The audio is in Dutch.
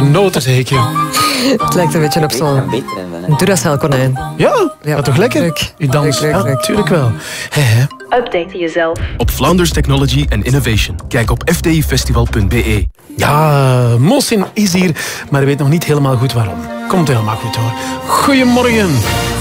Een noten zeker. Het lijkt een beetje op zo'n Duracell-konijn. Ja, dat toch lekker? Leuk. U danst. Leuk. Ja, natuurlijk wel. Update jezelf. Op Vlaanders Technology and Innovation. Kijk op fdifestival.be. Ja, Mohsin is hier, maar hij weet nog niet helemaal goed waarom. Komt helemaal goed hoor. Goedemorgen.